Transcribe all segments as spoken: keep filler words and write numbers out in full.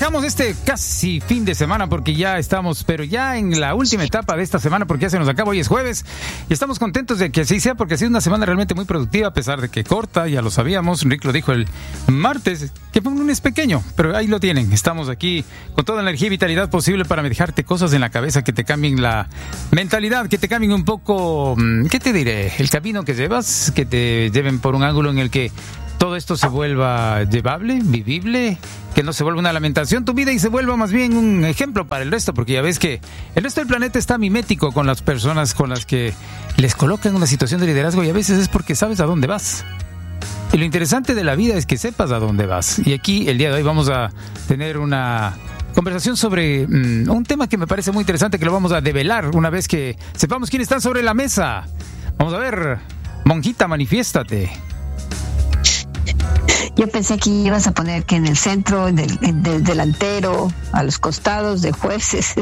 arrancamos este casi fin de semana porque ya estamos, pero ya en la última etapa de esta semana porque ya se nos acaba, hoy es jueves y estamos contentos de que así sea porque ha sido una semana realmente muy productiva a pesar de que corta, ya lo sabíamos, Rick lo dijo el martes, que fue un lunes pequeño, pero ahí lo tienen, estamos aquí con toda la energía y vitalidad posible para dejarte cosas en la cabeza que te cambien la mentalidad, que te cambien un poco, ¿qué te diré? El camino que llevas, que te lleven por un ángulo en el que todo esto se vuelva llevable, vivible, que no se vuelva una lamentación tu vida y se vuelva más bien un ejemplo para el resto, porque ya ves que el resto del planeta está mimético con las personas con las que les colocan una situación de liderazgo y a veces es porque sabes a dónde vas. Y lo interesante de la vida es que sepas a dónde vas. Y aquí el día de hoy vamos a tener una conversación sobre um, un tema que me parece muy interesante, que lo vamos a develar una vez que sepamos quién está sobre la mesa. Vamos a ver, monjita, manifiéstate. Yo pensé que ibas a poner que en el centro, en el, en el delantero, a los costados de jueces.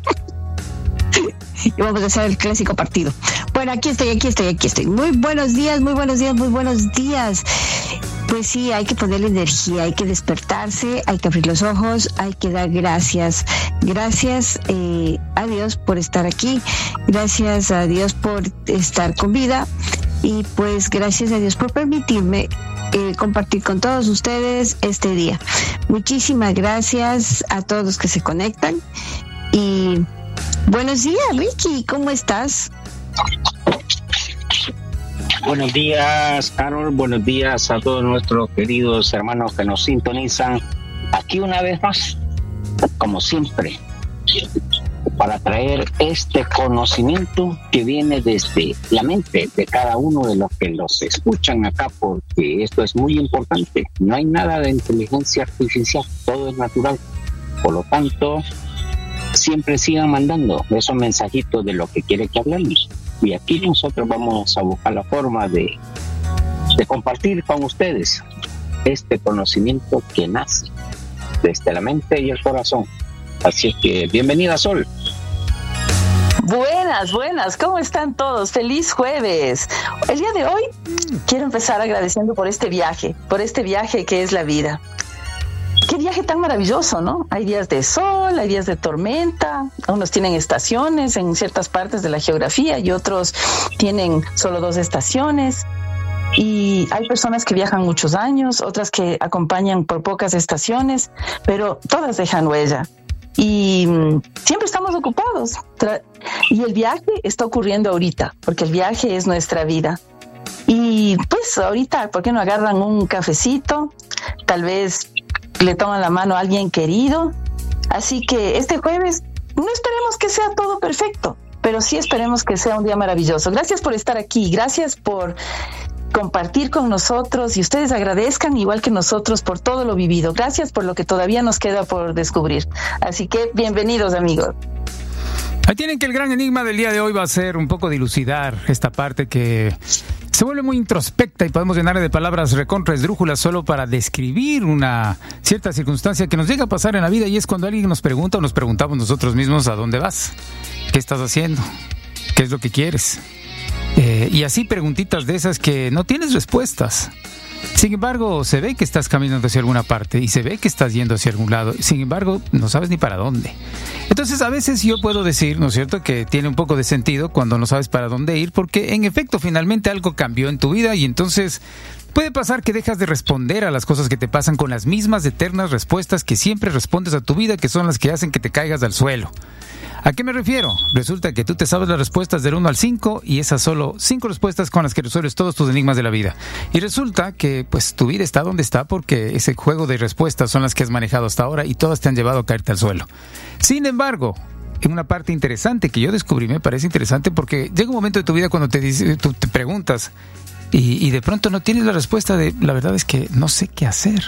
Y vamos a hacer el clásico partido. Bueno, aquí estoy, aquí estoy, aquí estoy. Muy buenos días, muy buenos días, muy buenos días. Pues sí, hay que ponerle energía, hay que despertarse, hay que abrir los ojos, hay que dar gracias. Gracias eh, a Dios por estar aquí, gracias a Dios por estar con vida y pues gracias a Dios por permitirme Eh, compartir con todos ustedes este día. Muchísimas gracias a todos los que se conectan y buenos días, Ricky, ¿cómo estás? Buenos días, Carol, buenos días a todos nuestros queridos hermanos que nos sintonizan aquí una vez más, como siempre, para traer este conocimiento que viene desde la mente de cada uno de los que los escuchan acá, porque esto es muy importante. No hay nada de inteligencia artificial, todo es natural. Por lo tanto, siempre sigan mandando esos mensajitos de lo que quiere que hablemos. Y aquí nosotros vamos a buscar la forma de, de compartir con ustedes este conocimiento que nace desde la mente y el corazón. Así es que bienvenida, Sol. Buenas, buenas, ¿cómo están todos? Feliz jueves. El día de hoy quiero empezar agradeciendo por este viaje, por este viaje que es la vida. Qué viaje tan maravilloso, ¿no? Hay días de sol, hay días de tormenta, unos tienen estaciones en ciertas partes de la geografía y otros tienen solo dos estaciones. Y hay personas que viajan muchos años, otras que acompañan por pocas estaciones, pero todas dejan huella. Y siempre estamos ocupados y el viaje está ocurriendo ahorita porque el viaje es nuestra vida y pues ahorita, ¿por qué no agarran un cafecito? Tal vez le toman la mano a alguien querido. Así que este jueves no esperemos que sea todo perfecto, pero sí esperemos que sea un día maravilloso. Gracias por estar aquí, gracias por compartir con nosotros y ustedes agradezcan igual que nosotros por todo lo vivido. Gracias por lo que todavía nos queda por descubrir. Así que bienvenidos, amigos. Ahí tienen que el gran enigma del día de hoy va a ser un poco dilucidar esta parte que se vuelve muy introspecta y podemos llenarle de palabras recontra esdrújulas solo para describir una cierta circunstancia que nos llega a pasar en la vida, y es cuando alguien nos pregunta o nos preguntamos nosotros mismos a dónde vas, qué estás haciendo, qué es lo que quieres. Eh, y así preguntitas de esas que no tienes respuestas. Sin embargo, se ve que estás caminando hacia alguna parte y se ve que estás yendo hacia algún lado. Sin embargo, no sabes ni para dónde. Entonces, a veces yo puedo decir, ¿no es cierto?, que tiene un poco de sentido cuando no sabes para dónde ir, porque en efecto, finalmente algo cambió en tu vida y entonces puede pasar que dejas de responder a las cosas que te pasan con las mismas eternas respuestas que siempre respondes a tu vida, que son las que hacen que te caigas al suelo. ¿A qué me refiero? Resulta que tú te sabes las respuestas del uno al cinco y esas solo cinco respuestas con las que resuelves todos tus enigmas de la vida. Y resulta que pues tu vida está donde está porque ese juego de respuestas son las que has manejado hasta ahora y todas te han llevado a caerte al suelo. Sin embargo, en una parte interesante que yo descubrí, me parece interesante porque llega un momento de tu vida cuando te, dice, tú te preguntas y, y de pronto no tienes la respuesta de la verdad es que no sé qué hacer.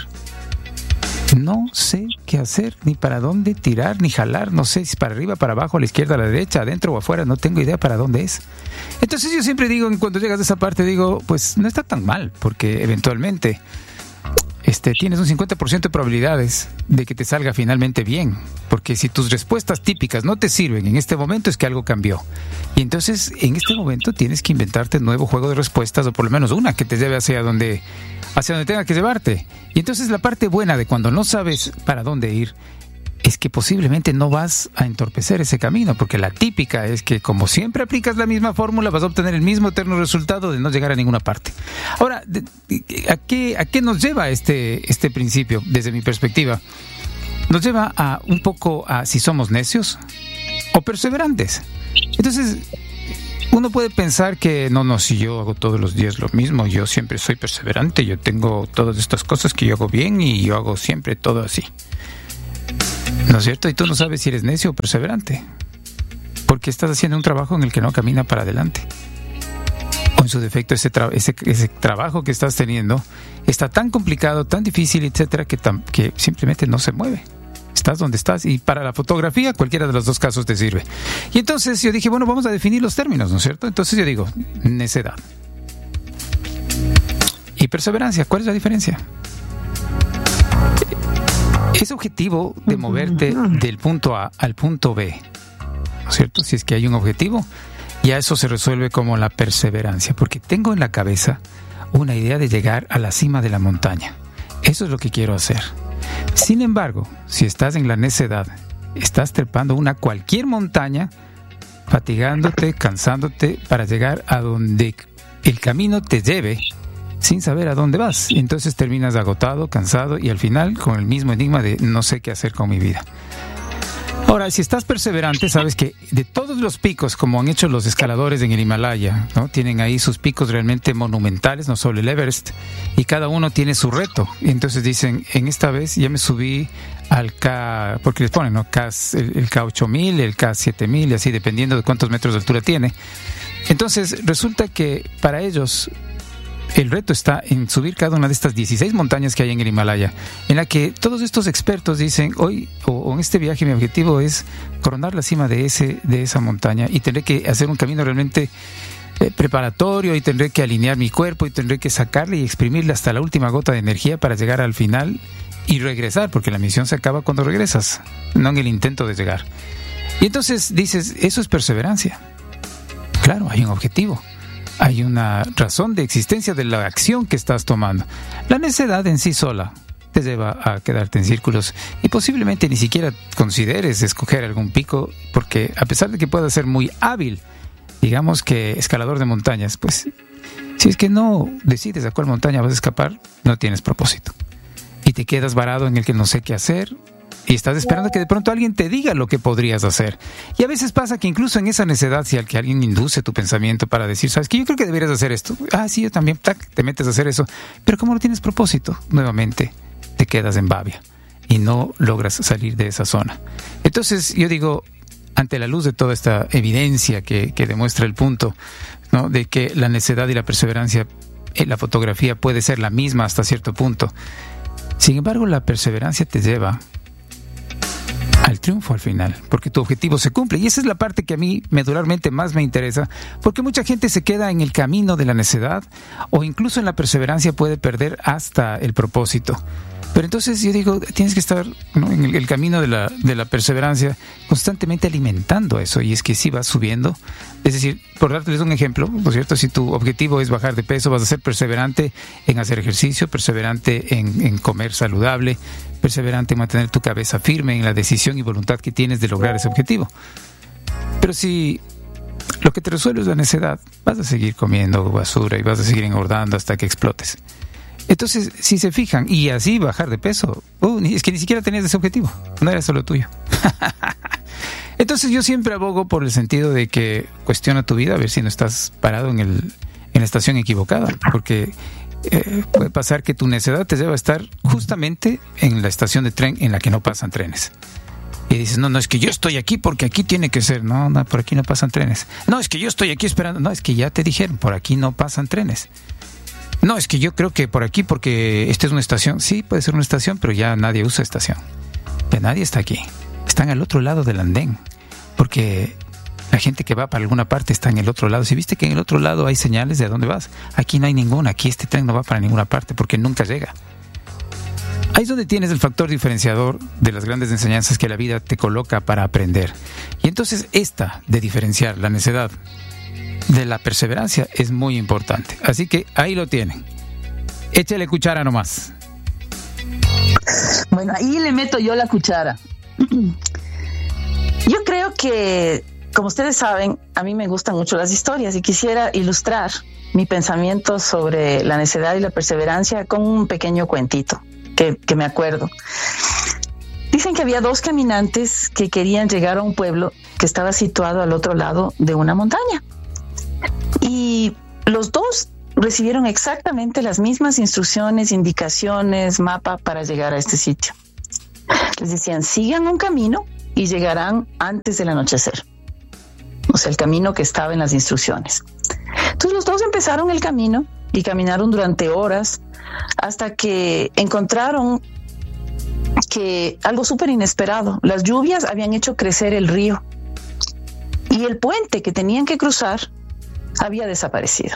No sé qué hacer, ni para dónde tirar, ni jalar, no sé si para arriba, para abajo, a la izquierda, a la derecha, adentro o afuera, no tengo idea para dónde es. Entonces yo siempre digo, cuando llegas a esa parte, digo, pues no está tan mal, porque eventualmente este, tienes un cincuenta por ciento de probabilidades de que te salga finalmente bien, porque si tus respuestas típicas no te sirven en este momento es que algo cambió. Y entonces en este momento tienes que inventarte un nuevo juego de respuestas, o por lo menos una que te lleve hacia donde... hacia donde tenga que llevarte. Y entonces la parte buena de cuando no sabes para dónde ir es que posiblemente no vas a entorpecer ese camino, porque la típica es que como siempre aplicas la misma fórmula, vas a obtener el mismo eterno resultado de no llegar a ninguna parte. Ahora, ¿a qué, a qué nos lleva este, este principio desde mi perspectiva? Nos lleva a un poco a si somos necios o perseverantes. Entonces, uno puede pensar que no, no, si yo hago todos los días lo mismo, yo siempre soy perseverante, yo tengo todas estas cosas que yo hago bien y yo hago siempre todo así. ¿No es cierto? Y tú no sabes si eres necio o perseverante, porque estás haciendo un trabajo en el que no camina para adelante. O en su defecto, ese, tra- ese, ese trabajo que estás teniendo está tan complicado, tan difícil, etcétera, que, tam- que simplemente no se mueve. Estás donde estás, y para la fotografía cualquiera de los dos casos te sirve. Y entonces yo dije, bueno, vamos a definir los términos, ¿no es cierto? Entonces yo digo, necedad y perseverancia, ¿cuál es la diferencia? Ese objetivo de moverte del punto A al punto B, ¿no es cierto? Si es que hay un objetivo, ya eso se resuelve como la perseverancia, porque tengo en la cabeza una idea de llegar a la cima de la montaña. Eso es lo que quiero hacer. Sin embargo, si estás en la necedad, estás trepando una cualquier montaña, fatigándote, cansándote para llegar a donde el camino te lleve, sin saber a dónde vas. Y entonces terminas agotado, cansado y al final con el mismo enigma de no sé qué hacer con mi vida. Ahora, si estás perseverante, sabes que de todos los picos, como han hecho los escaladores en el Himalaya, ¿no? Tienen ahí sus picos realmente monumentales, no solo el Everest, y cada uno tiene su reto. Y entonces dicen, en esta vez ya me subí al K, porque les ponen, ¿no? K, el, el K ocho mil, el K siete mil, y así dependiendo de cuántos metros de altura tiene. Entonces resulta que para ellos el reto está en subir cada una de estas dieciséis montañas que hay en el Himalaya, en la que todos estos expertos dicen, hoy o, o en este viaje mi objetivo es coronar la cima de ese de esa montaña, y tendré que hacer un camino realmente eh, preparatorio, y tendré que alinear mi cuerpo, y tendré que sacarle y exprimirle hasta la última gota de energía para llegar al final y regresar, porque la misión se acaba cuando regresas, no en el intento de llegar. Y entonces dices, eso es perseverancia. Claro, hay un objetivo, hay una razón de existencia de la acción que estás tomando. La necedad en sí sola te lleva a quedarte en círculos y posiblemente ni siquiera consideres escoger algún pico, porque a pesar de que puedas ser muy hábil, digamos que escalador de montañas, pues si es que no decides a cuál montaña vas a escapar, no tienes propósito. Y te quedas varado en el que no sé qué hacer, y estás esperando que de pronto alguien te diga lo que podrías hacer. Y a veces pasa que incluso en esa necedad, si al que alguien induce tu pensamiento para decir, ¿sabes qué? Yo creo que deberías hacer esto. Ah, sí, yo también. Tac, te metes a hacer eso. Pero como no tienes propósito, nuevamente te quedas en babia y no logras salir de esa zona. Entonces yo digo, ante la luz de toda esta evidencia que, que demuestra el punto, ¿no?, de que la necedad y la perseverancia en la fotografía puede ser la misma hasta cierto punto. Sin embargo, la perseverancia te lleva al triunfo al final, porque tu objetivo se cumple. Y esa es la parte que a mí medularmente más me interesa, porque mucha gente se queda en el camino de la necedad, o incluso en la perseverancia puede perder hasta el propósito. Pero entonces yo digo, tienes que estar, ¿no?, en el, el camino de la, de la perseverancia, constantemente alimentando eso, y es que si vas subiendo, es decir, por darles un ejemplo, ¿no es cierto? Si tu objetivo es bajar de peso, vas a ser perseverante en hacer ejercicio, perseverante en, en comer saludable, perseverante en mantener tu cabeza firme en la decisión y voluntad que tienes de lograr ese objetivo. Pero si lo que te resuelve es la necedad, vas a seguir comiendo basura y vas a seguir engordando hasta que explotes. Entonces, si se fijan, y así bajar de peso, uh, es que ni siquiera tenías ese objetivo, no era solo tuyo. Entonces yo siempre abogo por el sentido de que cuestiona tu vida, a ver si no estás parado en, el, en la estación equivocada, porque eh, puede pasar que tu necedad te lleva a estar justamente en la estación de tren en la que no pasan trenes. Y dices, no, no, es que yo estoy aquí porque aquí tiene que ser. No, no, por aquí no pasan trenes. No, es que yo estoy aquí esperando. No, es que ya te dijeron, por aquí no pasan trenes. No, es que yo creo que por aquí, porque esta es una estación. Sí, puede ser una estación, pero ya nadie usa estación. Ya nadie está aquí. Están al otro lado del andén, porque la gente que va para alguna parte está en el otro lado. Si viste que en el otro lado hay señales de a dónde vas, aquí no hay ninguna. Aquí este tren no va para ninguna parte porque nunca llega. Ahí es donde tienes el factor diferenciador de las grandes enseñanzas que la vida te coloca para aprender. Y entonces esta de diferenciar la necedad de la perseverancia es muy importante. Así que ahí lo tienen. Échale cuchara nomás. Bueno, ahí le meto yo la cuchara. Yo creo que, como ustedes saben, a mí me gustan mucho las historias y quisiera ilustrar mi pensamiento sobre la necedad y la perseverancia con un pequeño cuentito que, que me acuerdo. Dicen que había dos caminantes que querían llegar a un pueblo que estaba situado al otro lado de una montaña. Y los dos recibieron exactamente las mismas instrucciones, indicaciones, mapa para llegar a este sitio. Les decían, sigan un camino y llegarán antes del anochecer. O sea, el camino que estaba en las instrucciones. Entonces los dos empezaron el camino y caminaron durante horas hasta que encontraron que algo súper inesperado. Las lluvias habían hecho crecer el río y el puente que tenían que cruzar había desaparecido.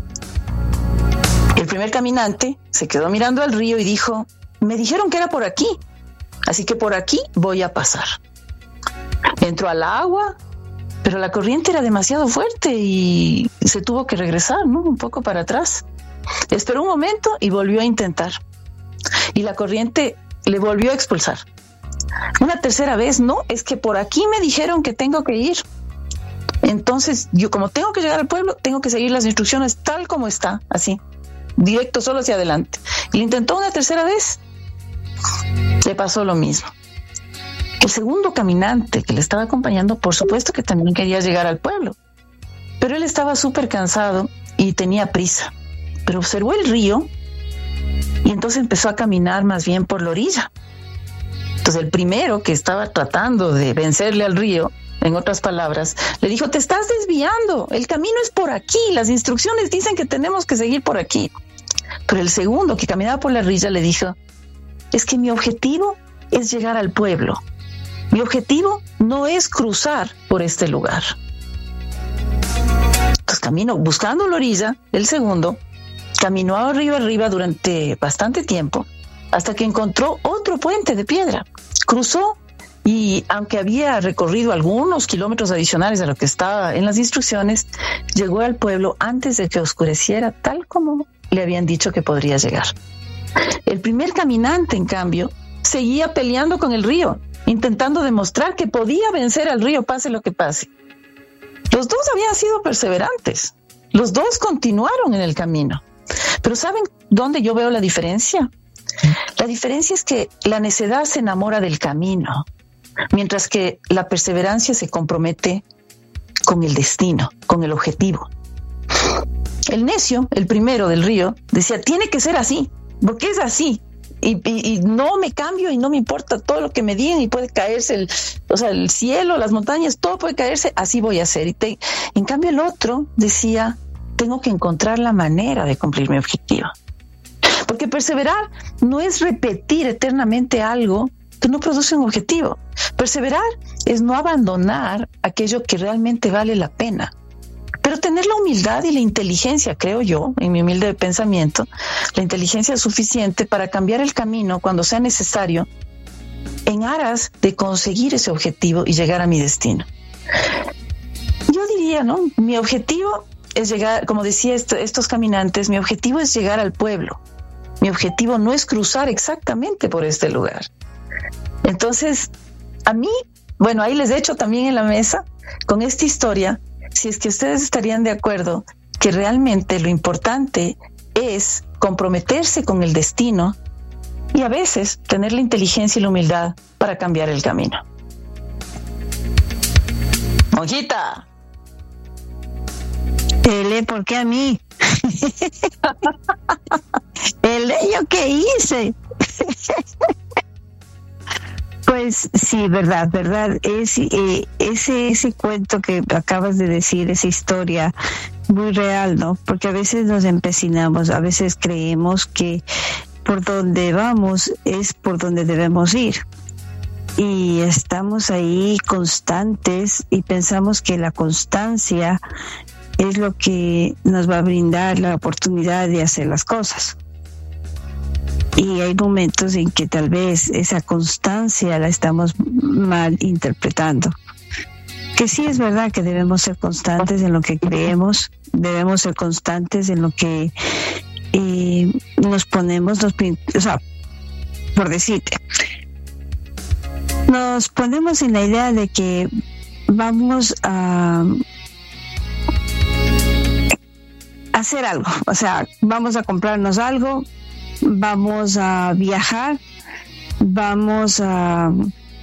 El primer caminante se quedó mirando al río y dijo, me dijeron que era por aquí, así que por aquí voy a pasar. Entró al agua, pero la corriente era demasiado fuerte y se tuvo que regresar, ¿no? Un poco para atrás. Esperó un momento y volvió a intentar. Y la corriente le volvió a expulsar. Una tercera vez, no, es que por aquí me dijeron que tengo que ir. Entonces, yo como tengo que llegar al pueblo, tengo que seguir las instrucciones tal como está, así, directo, solo hacia adelante. Y lo intentó una tercera vez. Le pasó lo mismo. El segundo caminante que le estaba acompañando, por supuesto que también quería llegar al pueblo, pero él estaba súper cansado y tenía prisa. Pero observó el río y entonces empezó a caminar más bien por la orilla. Entonces el primero, que estaba tratando de vencerle al río, en otras palabras, le dijo, te estás desviando, el camino es por aquí, las instrucciones dicen que tenemos que seguir por aquí. Pero el segundo, que caminaba por la orilla, le dijo, es que mi objetivo es llegar al pueblo. Mi objetivo no es cruzar por este lugar. Entonces camino buscando la orilla, el segundo caminó arriba arriba durante bastante tiempo hasta que encontró otro puente de piedra. Cruzó y aunque había recorrido algunos kilómetros adicionales a lo que estaba en las instrucciones, llegó al pueblo antes de que oscureciera, tal como le habían dicho que podría llegar. El primer caminante, en cambio, seguía peleando con el río, intentando demostrar que podía vencer al río pase lo que pase. Los dos habían sido perseverantes. Los dos continuaron en el camino. Pero ¿saben dónde yo veo la diferencia? La diferencia es que la necedad se enamora del camino, mientras que la perseverancia se compromete con el destino, con el objetivo. El necio, el primero del río, decía, tiene que ser así, porque es así. Y, y, y no me cambio y no me importa todo lo que me digan y puede caerse el, o sea, el cielo, las montañas, todo puede caerse, así voy a hacer. Y te, en cambio el otro decía, tengo que encontrar la manera de cumplir mi objetivo. Porque perseverar no es repetir eternamente algo que no produce un objetivo. Perseverar es no abandonar aquello que realmente vale la pena. Pero tener la humildad y la inteligencia, creo yo, en mi humilde pensamiento, la inteligencia suficiente para cambiar el camino cuando sea necesario en aras de conseguir ese objetivo y llegar a mi destino. Yo diría, ¿no? Mi objetivo es llegar, como decía esto, estos caminantes, mi objetivo es llegar al pueblo. Mi objetivo no es cruzar exactamente por este lugar. Entonces, a mí, bueno, ahí les echo también en la mesa con esta historia, si es que ustedes estarían de acuerdo que realmente lo importante es comprometerse con el destino y a veces tener la inteligencia y la humildad para cambiar el camino. Monjita. Ele, ¿por qué a mí? Ele, ¿yo qué hice? Pues sí, verdad, verdad. Es, eh, ese, ese cuento que acabas de decir, esa historia muy real, ¿no? Porque a veces nos empecinamos, a veces creemos que por donde vamos es por donde debemos ir. Y estamos ahí constantes y pensamos que la constancia es lo que nos va a brindar la oportunidad de hacer las cosas. Y hay momentos en que tal vez esa constancia la estamos mal interpretando. Que sí es verdad que debemos ser constantes en lo que creemos, debemos ser constantes en lo que eh, nos ponemos, los, o sea, por decirte, nos ponemos en la idea de que vamos a hacer algo, o sea, vamos a comprarnos algo, vamos a viajar, vamos a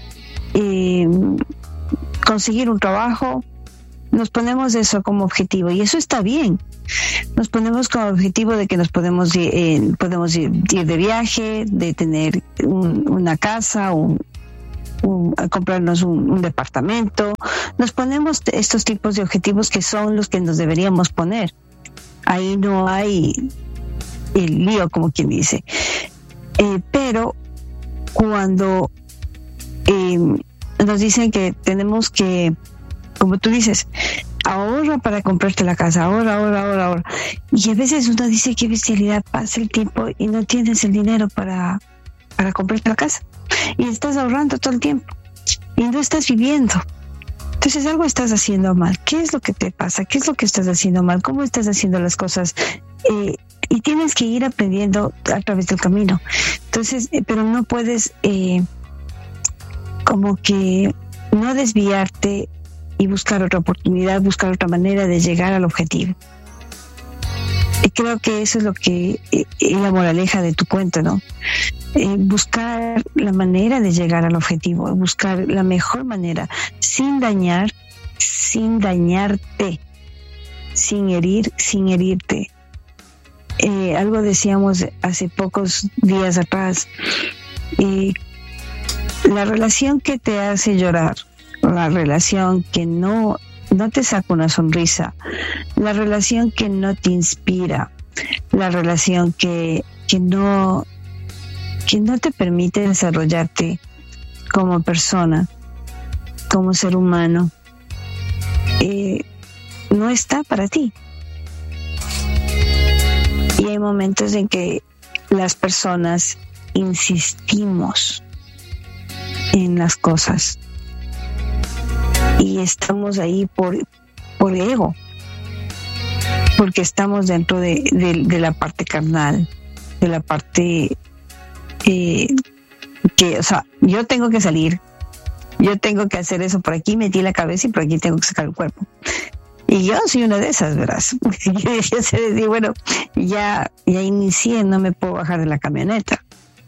eh, conseguir un trabajo. Nos ponemos eso como objetivo y eso está bien. Nos ponemos como objetivo de que nos podemos ir, eh, podemos ir, ir de viaje, de tener un, una casa, un, un, a comprarnos un, un departamento. Nos ponemos estos tipos de objetivos que son los que nos deberíamos poner. Ahí no hay el lío, como quien dice. Eh, pero cuando eh, nos dicen que tenemos que, como tú dices, ahorra para comprarte la casa, ahorra, ahorra, ahorra, ahorra. Y a veces uno dice, qué bestialidad, pasa el tiempo y no tienes el dinero para, para comprarte la casa. Y estás ahorrando todo el tiempo y no estás viviendo. Entonces algo estás haciendo mal. ¿Qué es lo que te pasa? ¿Qué es lo que estás haciendo mal? ¿Cómo estás haciendo las cosas? Eh, y tienes que ir aprendiendo a través del camino. Entonces, eh, pero no puedes eh, como que no desviarte y buscar otra oportunidad, buscar otra manera de llegar al objetivo. Y creo que eso es lo que es eh, la moraleja de tu cuento, ¿no? Eh, buscar la manera de llegar al objetivo, buscar la mejor manera, sin dañar, sin dañarte, sin herir, sin herirte. Eh, algo decíamos hace pocos días atrás, eh, la relación que te hace llorar, la relación que no, no te saca una sonrisa, la relación que no te inspira, la relación que, que no que no te permite desarrollarte como persona, como ser humano, eh, no está para ti. Y hay momentos en que las personas insistimos en las cosas y estamos ahí por, por ego, porque estamos dentro de, de, de la parte carnal, de la parte eh, que, o sea, yo tengo que salir, yo tengo que hacer eso, por aquí metí la cabeza y por aquí tengo que sacar el cuerpo. Y yo soy una de esas, verás. Yo ya sé decir, bueno, ya, ya inicié, no me puedo bajar de la camioneta.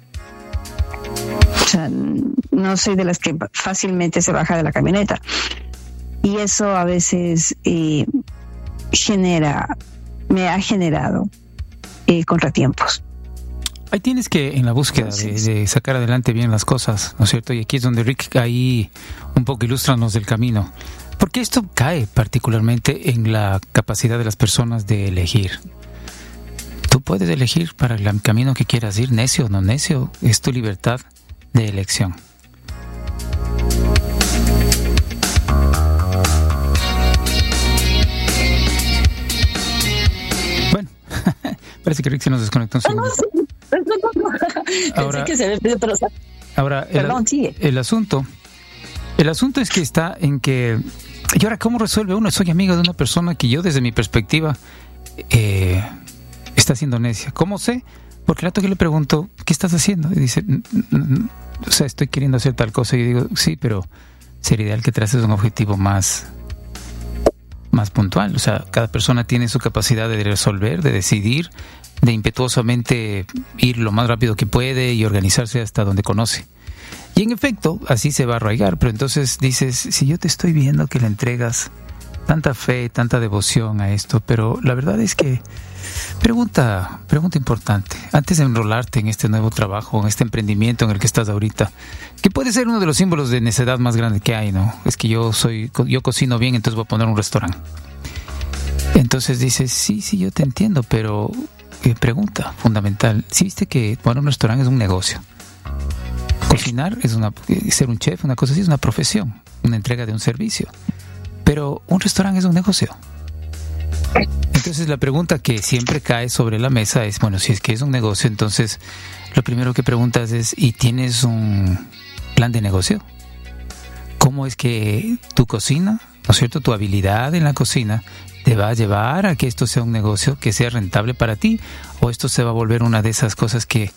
O sea, no soy de las que fácilmente se baja de la camioneta. Y eso a veces eh, genera, me ha generado eh, contratiempos. Ahí tienes que, en la búsqueda de, de sacar adelante bien las cosas, ¿no es cierto? Y aquí es donde Rick ahí un poco ilústranos del camino. Porque esto cae particularmente en la capacidad de las personas de elegir. Tú puedes elegir para el camino que quieras ir, necio o no necio, es tu libertad de elección. Bueno, parece que Rick se nos desconectó un segundo. Ahora, que se ve, pero... ahora el, Perdón, sigue. el asunto, el asunto es que está en que, y ahora cómo resuelve uno. Soy amigo de una persona que yo desde mi perspectiva eh, está siendo necia. ¿Cómo sé? Porque el rato que le pregunto, ¿qué estás haciendo? Y dice, o sea, estoy queriendo hacer tal cosa. Y yo digo, sí, pero sería ideal que traces un objetivo más, más puntual. O sea, cada persona tiene su capacidad de resolver, de decidir, de impetuosamente ir lo más rápido que puede y organizarse hasta donde conoce. Y en efecto, así se va a arraigar. Pero entonces dices, si yo te estoy viendo que le entregas tanta fe, tanta devoción a esto, pero la verdad es que pregunta, pregunta importante, antes de enrolarte en este nuevo trabajo, en este emprendimiento en el que estás ahorita, que puede ser uno de los símbolos de necedad más grande que hay, ¿no? Es que yo soy, yo cocino bien, entonces voy a poner un restaurante. Entonces dices, sí, sí, yo te entiendo, pero eh, pregunta fundamental, ¿sí viste que poner un restaurante es un negocio? Cocinar es una, ser un chef, una cosa así, es una profesión, una entrega de un servicio. Pero un restaurante es un negocio. Entonces la pregunta que siempre cae sobre la mesa es, bueno, si es que es un negocio, entonces lo primero que preguntas es, ¿y tienes un plan de negocio? ¿Cómo es que tu cocina, ¿no es cierto?, tu habilidad en la cocina te va a llevar a que esto sea un negocio que sea rentable para ti? ¿O esto se va a volver una de esas cosas que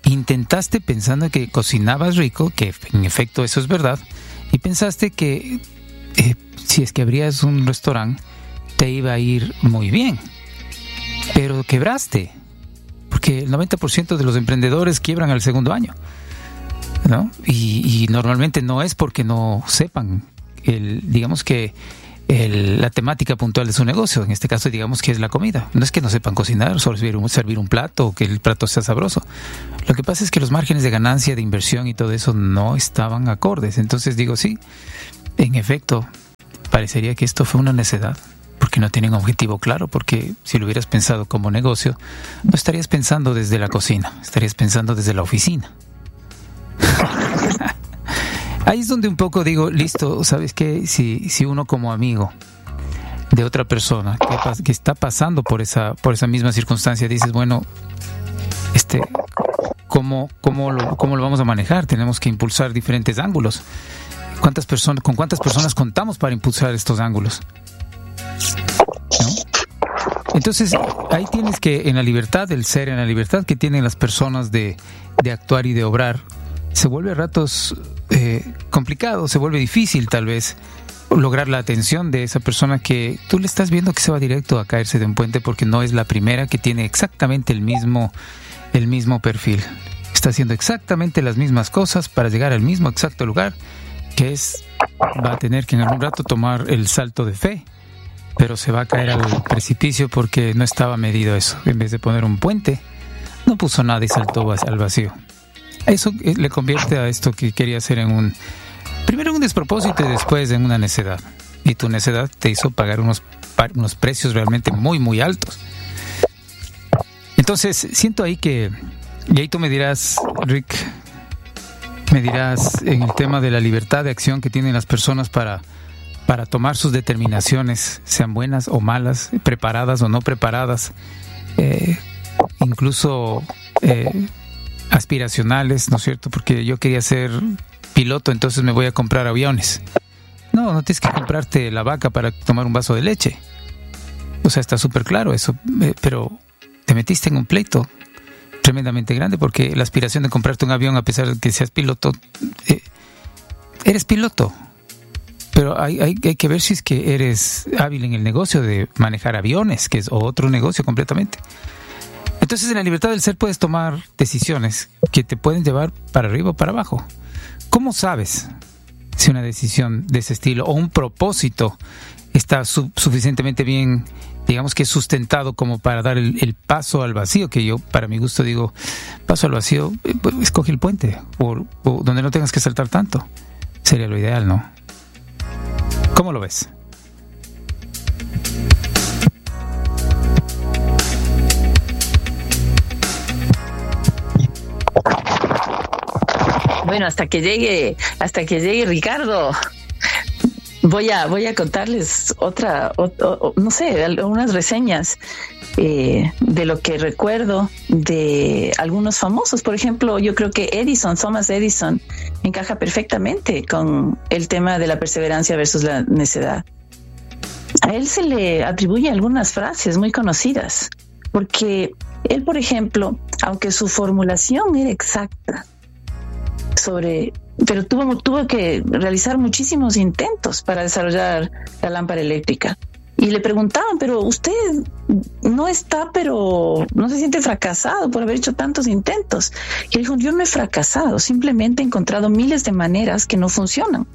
intentaste pensando que cocinabas rico, que en efecto eso es verdad, y pensaste que eh, si es que abrías un restaurante te iba a ir muy bien, pero quebraste, porque el noventa por ciento de los emprendedores quiebran al segundo año, ¿no? Y, y normalmente no es porque no sepan, el, digamos que el, la temática puntual de su negocio. En este caso, digamos que es la comida. No es que no sepan cocinar, solo servir un, servir un plato o que el plato sea sabroso. Lo que pasa es que los márgenes de ganancia, de inversión y todo eso no estaban acordes. Entonces digo, sí, en efecto, parecería que esto fue una necedad, porque no tienen objetivo claro, porque si lo hubieras pensado como negocio, no estarías pensando desde la cocina, estarías pensando desde la oficina. Ahí es donde un poco digo, listo, ¿sabes qué? Si, si uno como amigo de otra persona que, que está pasando por esa, por esa misma circunstancia, dices, bueno, este, ¿cómo, cómo, lo, ¿cómo lo vamos a manejar? Tenemos que impulsar diferentes ángulos. ¿Cuántas personas, ¿Con cuántas personas contamos para impulsar estos ángulos? ¿No? Entonces, ahí tienes que, en la libertad del ser, en la libertad que tienen las personas de, de actuar y de obrar, se vuelve a ratos eh, complicado, se vuelve difícil tal vez lograr la atención de esa persona que tú le estás viendo que se va directo a caerse de un puente porque no es la primera que tiene exactamente el mismo, el mismo perfil. Está haciendo exactamente las mismas cosas para llegar al mismo exacto lugar, que es, va a tener que en algún rato tomar el salto de fe, pero se va a caer al precipicio porque no estaba medido eso. En vez de poner un puente, no puso nada y saltó al vacío. Eso le convierte a esto que quería hacer en un, primero en un despropósito y después en una necedad. Y tu necedad te hizo pagar unos, unos precios realmente muy, muy altos. Entonces, siento ahí que, y ahí tú me dirás, Rick, me dirás en el tema de la libertad de acción que tienen las personas para, para tomar sus determinaciones, sean buenas o malas, preparadas o no preparadas, eh, incluso eh, aspiracionales, ¿no es cierto? Porque yo quería ser piloto, entonces me voy a comprar aviones. No, no tienes que comprarte la vaca para tomar un vaso de leche. O sea, está súper claro eso, eh, pero te metiste en un pleito tremendamente grande porque la aspiración de comprarte un avión, a pesar de que seas piloto, eh, eres piloto, pero hay, hay, hay que ver si es que eres hábil en el negocio de manejar aviones, que es otro negocio completamente. Entonces, en la libertad del ser puedes tomar decisiones que te pueden llevar para arriba o para abajo. ¿Cómo sabes si una decisión de ese estilo o un propósito está su- suficientemente bien, digamos que sustentado como para dar el, el paso al vacío? Que yo, para mi gusto, digo, paso al vacío, eh, pues, escoge el puente o, o donde no tengas que saltar tanto. Sería lo ideal, ¿no? ¿Cómo lo ves? Bueno, hasta que llegue, hasta que llegue Ricardo, voy a, voy a contarles otra, o, o, no sé, algunas reseñas eh, de lo que recuerdo de algunos famosos. Por ejemplo, yo creo que Edison, Thomas Edison, encaja perfectamente con el tema de la perseverancia versus la necedad. A él se le atribuyen algunas frases muy conocidas, porque él, por ejemplo, aunque su formulación era exacta, sobre, pero tuvo, tuvo que realizar muchísimos intentos para desarrollar la lámpara eléctrica. Y le preguntaban, pero usted no está, pero no se siente fracasado por haber hecho tantos intentos. Y él dijo, yo no he fracasado, simplemente he encontrado miles de maneras que no funcionan.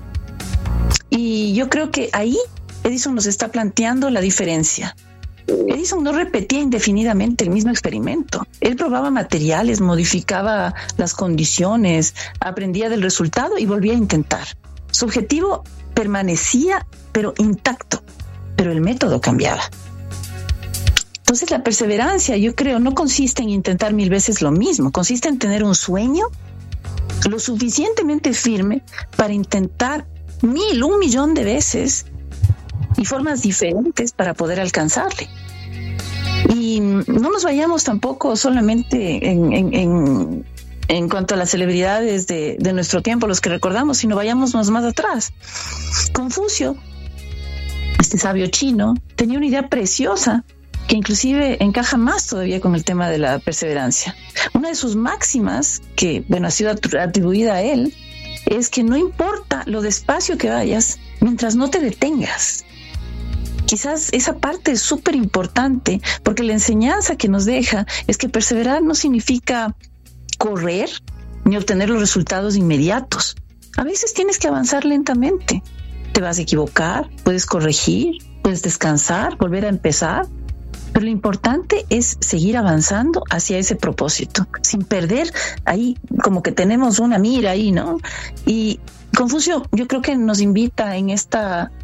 Y yo creo que ahí Edison nos está planteando la diferencia. Edison no repetía indefinidamente el mismo experimento. Él probaba materiales, modificaba las condiciones, aprendía del resultado y volvía a intentar. Su objetivo permanecía, pero intacto, pero el método cambiaba. Entonces la perseverancia, yo creo, no consiste en intentar mil veces lo mismo, consiste en tener un sueño lo suficientemente firme para intentar mil, un millón de veces y formas diferentes para poder alcanzarle. Y no nos vayamos tampoco solamente en, en, en, en cuanto a las celebridades de, de nuestro tiempo, los que recordamos, sino vayamos más, más atrás. Confucio, este sabio chino, tenía una idea preciosa que inclusive encaja más todavía con el tema de la perseverancia. Una de sus máximas, que bueno, ha sido atribuida a él, es que no importa lo despacio que vayas, mientras no te detengas. Quizás esa parte es súper importante, porque la enseñanza que nos deja es que perseverar no significa correr ni obtener los resultados inmediatos. A veces tienes que avanzar lentamente. Te vas a equivocar, puedes corregir, puedes descansar, volver a empezar. Pero lo importante es seguir avanzando hacia ese propósito, sin perder ahí, como que tenemos una mira ahí, ¿no? Y Confucio, yo creo que nos invita en esta